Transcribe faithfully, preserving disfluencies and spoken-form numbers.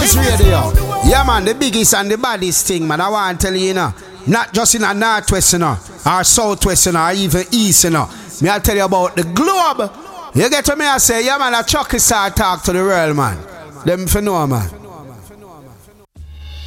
Rockers Radio. Yeah, man, the biggest and the baddest thing, man. I want to tell you, you know, not just in a northwest, you know, or southwest, you know, or even east, you know. Me I tell you about the globe. You get to me, I say, yeah, man, a Chucky star talk to the world, man. Them for know, man.